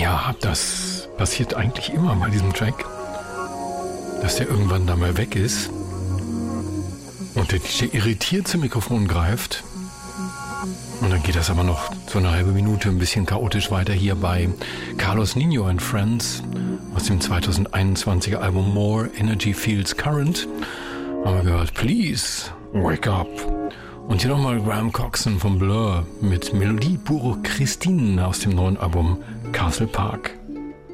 Ja, das passiert eigentlich immer bei diesem Track, dass der irgendwann da mal weg ist und der DJ irritiert zum Mikrofon greift. Und dann geht das aber noch so eine halbe Minute ein bisschen chaotisch weiter hier bei Carlos Nino and Friends aus dem 2021er Album More Energy Feels Current. Haben wir gehört, Please Wake Up. Und hier nochmal Graham Coxon von Blur mit Melodie pour Christine aus dem neuen Album Castle Park.